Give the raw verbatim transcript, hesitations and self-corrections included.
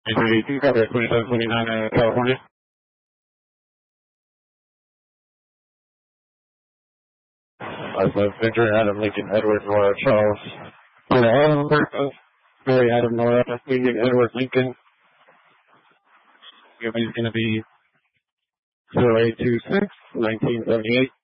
three eighty-two, copy at twenty-seven twenty-nine, uh, California. I was Victor, Adam, Lincoln, Edward, Nora, Charles. Hello, Mary, Adam, Nora, Lincoln, Edward, Lincoln. He's going to be zero eight two six, nineteen seventy-eight.